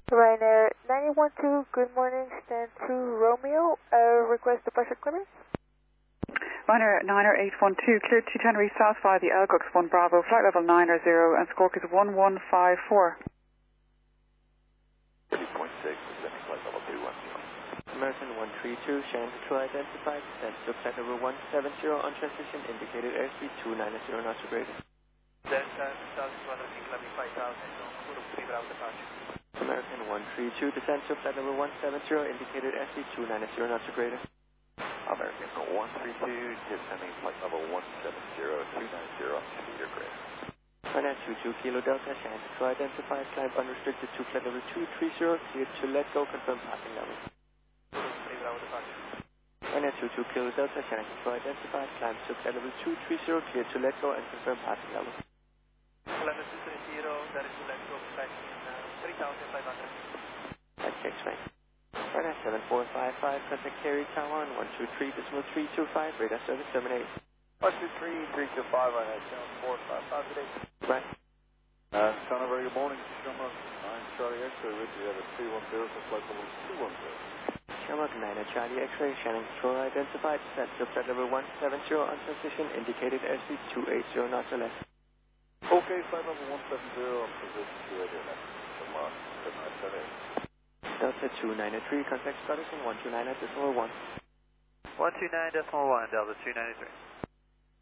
Ryanair 912, good morning, stand 2 Romeo, request departure clearance. Ryanair 812, cleared to Tenerife South via the Elgux 1 Bravo, flight level 90 and squawk is 1154. 30.6, descending flight level 210. American 132, Shannon Control identified, descent to flight level 170 on transition, indicated airspeed 290 knots or greater. Delta, South 200, Kilometer 5000, Bravo departure. American 132, descent to flight level 170, indicated airspeed 290 knots or greater. American 132, descending flight level 170, 290, speed or greater. Ryanair 22 Kilo Delta, Shannon Control identified, climb unrestricted to flight level 230, cleared to let go, confirm passing level. Bravo departure. Ryanair 22 Kilo Delta, Shannon Control identified, climb to flight level 230, cleared to let go and confirm passing level. Level 230, that is to let go, flight in 3500. That's X-ray. Ryanair 7455, contact Kerry Taiwan 123.325, radar service terminate. 123.325, Ryanair 7455 today. Right. China, very good morning. Shamrock 9 Charlie X-ray, Richard at a 310 for flight level 210. Shamrock 9 Charlie X-ray, Shannon Control identified, set to flight level 170 on transition, indicated airspeed 280 knots or less. Okay, flight level 170 on position 280 left. Shamrock 7978. Delta 293, contact Scottish 129.1. 129.1, Delta 293.